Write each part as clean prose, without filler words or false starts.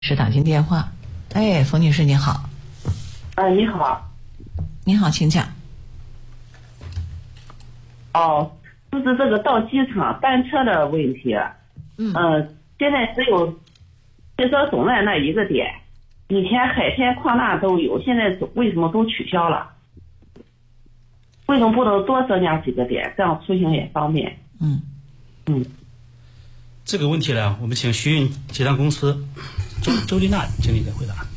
是打进电话。哎，冯女士你好。 你好。 你好，请讲。 就是这个到机场班车的问题。现在只有汽车总站那一个点，以前海天矿难都有，现在为什么都取消了？为什么不能多增加几个点，这样出行也方便？ 这个问题呢，我们请徐运集团公司周丽娜经理来回答。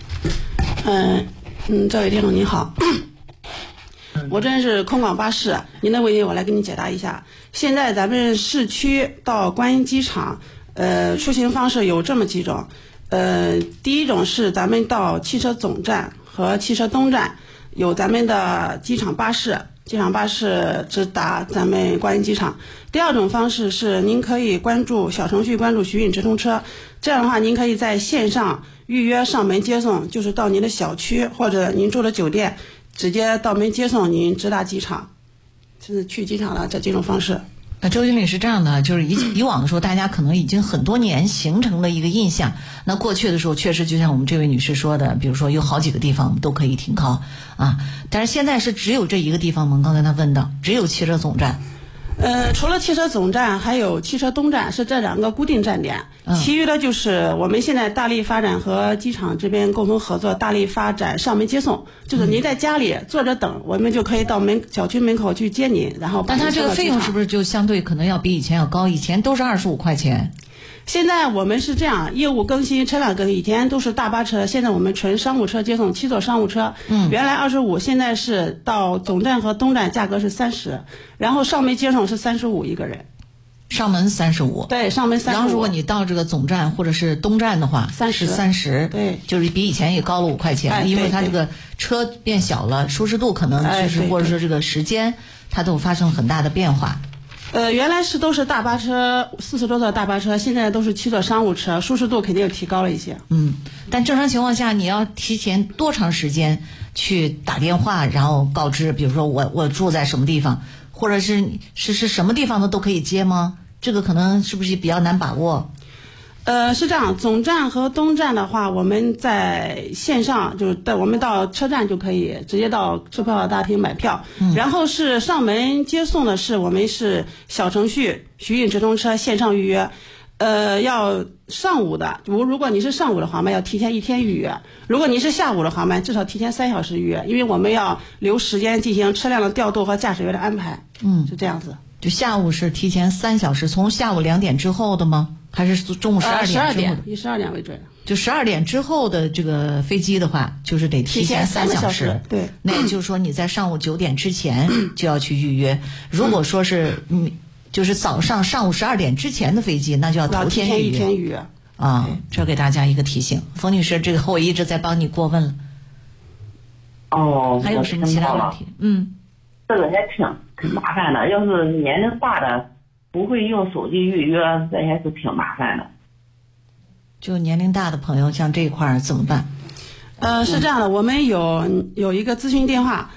这位听众您好，我这是空港巴士，您的问题我来给你解答一下。现在咱们市区到观音机场，出行方式有这么几种。第一种是咱们到汽车总站和汽车东站有咱们的机场巴士直达咱们观音机场。第二种方式是您可以关注小程序，关注徐运直通车，这样的话您可以在线上预约上门接送，就是到您的小区或者您住的酒店直接到门接送您直达机场，就是去机场的这几种方式。 周经理是这样的，就是以往的时候大家可能已经很多年形成了一个印象，那过去的时候确实就像我们这位女士说的，比如说有好几个地方都可以停靠啊，但是现在是只有这一个地方吗？刚才他问到只有汽车总站。 除了汽车总站还有汽车东站是这两个固定站点，其余的就是我们现在大力发展和机场这边共同合作，大力发展上门接送，就是您在家里坐着等，我们就可以到小区门口去接您，然后。 但它这个费用是不是就相对可能要比以前要高？以前都是25块钱。 现在我们是这样，业务更新，车辆更新，以前都是大巴车，现在我们纯商务车接送，7座商务车。原来25，现在是到总站和东站价格是30，然后上门接送是35一个人。 上门35。对， 上门35。 然后如果你到这个总站或者是东站的话，是30。 对， 就是比以前也高了5块钱，因为它这个车变小了，舒适度可能就是或者说这个时间它都发生很大的变化。 原来都是大巴车，40多座大巴车，现在都是7座商务车，舒适度肯定提高了一些。 但正常情况下，你要提前多长时间去打电话，然后告知，比如说我住在什么地方，或者是什么地方的都可以接吗？这个可能是不是比较难把握？ 是这样，总站和东站的话，我们在线上我们到车站就可以直接到售票大厅买票，然后是上门接送的是我们是小程序徐运直通车线上预约，要上午的，如果你是上午的航班要提前1天预约，如果你是下午的航班至少提前3小时预约，因为我们要留时间进行车辆的调度和驾驶员的安排。是这样子。 就下午是提前3小时，从下午2点之后的吗？还是中午12点之后的？ 以12点为准。 就12点之后的这个飞机的话，就是得提前3小时。 对， 那也就是说你在上午9点之前就要去预约。如果说是就是上午12点之前的飞机，那就要头天预约。 1天预约啊，这给大家一个提醒。冯女士，这个我一直在帮你过问了。还有什么其他问题？ 这个还挺麻烦的，要是年龄大的不会用手机预约，这还是挺麻烦的。 就年龄大的朋友，像这一块怎么办？ 是这样的，我们有一个咨询电话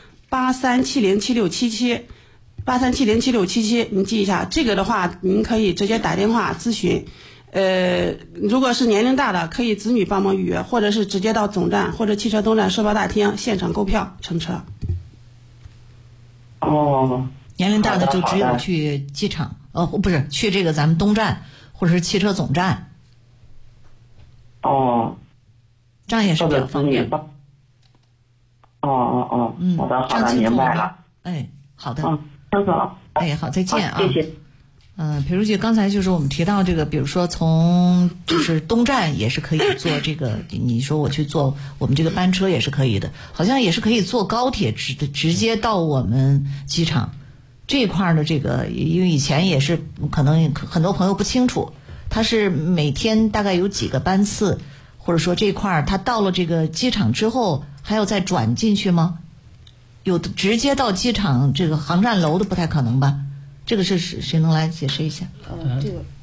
83707677，83707677，您记一下。这个的话，您可以直接打电话咨询。如果是年龄大的，可以子女帮忙预约，或者是直接到总站或者汽车东站售票大厅现场购票乘车。 年龄大的就只有去机场，不是去这个咱们东站或者是汽车总站。这样也是比较方便。 好的，明白了。 好的。 清楚了。 好，再见啊。 谢谢。 裴书记，刚才就是我们提到这个，比如说从就是东站也是可以坐这个，你说我去坐我们这个班车也是可以的，好像也是可以坐高铁直接到我们机场这一块的这个，因为以前也是可能很多朋友不清楚，它是每天大概有几个班次，或者说这块它到了这个机场之后还要再转进去吗？有的直接到机场这个航站楼的不太可能吧？这个是谁能来解释一下？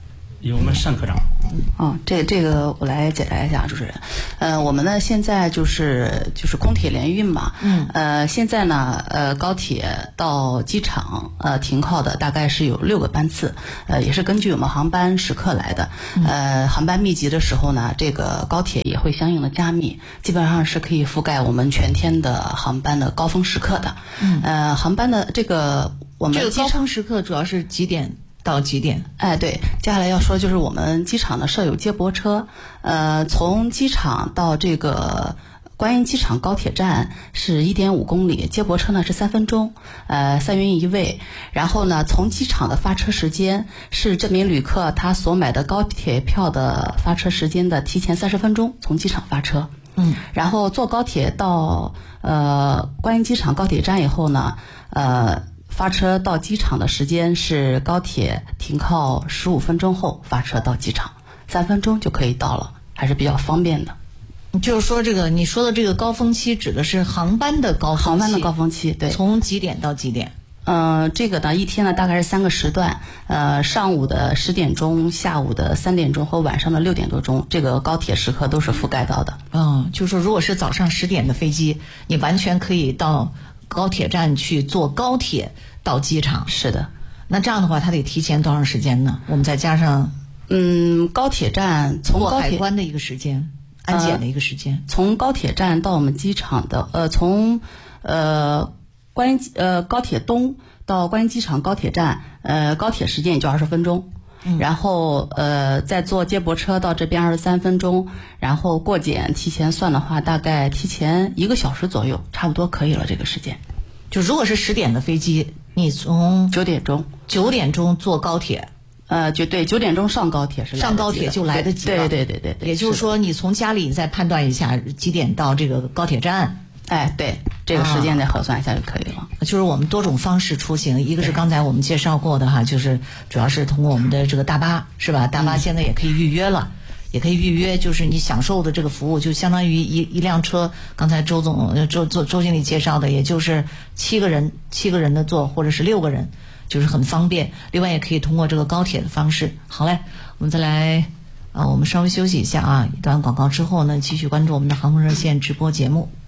由我们单科长。 这个我来解答一下，主持人。我们呢现在就是空铁联运嘛。现在呢高铁到机场停靠的大概是有6个班次，也是根据我们航班时刻来的。航班密集的时候呢，这个高铁也会相应的加密，基本上是可以覆盖我们全天的航班的高峰时刻的。航班的这个我们这个高峰时刻主要是几点到几点？ 对，接下来要说就是我们机场呢设有接驳车，从机场到这个观音机场高铁站是1.5公里，接驳车呢是3分钟，3元一位。然后呢，从机场的发车时间是这名旅客他所买的高铁票的发车时间的提前30分钟从机场发车。然后坐高铁到观音机场高铁站以后呢，发车到机场的时间是高铁停靠15分钟后发车到机场，3分钟就可以到了，还是比较方便的。 就是说这个你说的这个高峰期指的是航班的高峰期。 航班的高峰期，对。 从几点到几点？ 这个呢，一天呢大概是3个时段，上午的10点钟，下午的3点钟和晚上的6点多钟，这个高铁时刻都是覆盖到的。 就是说如果是早上10点的飞机，你完全可以到高铁站去坐高铁到机场。 是的。 那这样的话，它得提前多长时间呢？我们再加上高铁站从过海关的一个时间，安检的一个时间。 从高铁站到我们机场的从高铁东到观音机场高铁站，高铁时间也就20分钟。然后再坐接驳车到这边23分钟，然后过检提前算的话，大概提前1个小时左右，差不多可以了。这个时间， 就如果是10点的飞机，你从 9点钟坐高铁， 就对，9点钟上高铁是来得及的， 上高铁就来得及了。 对。 也就是说，你从家里再判断一下几点到这个高铁站。 对，这个时间再核算一下就可以了。 就是我们多种方式出行，一个是刚才我们介绍过的哈，就是主要是通过我们的这个大巴，是吧？大巴现在也可以预约了，也可以预约，就是你享受的这个服务，就相当于一辆车。刚才周经理介绍的，也就是7个人的坐，或者是6个人，就是很方便。另外也可以通过这个高铁的方式。好嘞，我们再来我们稍微休息一下啊，一段广告之后呢，继续关注我们的航空热线直播节目。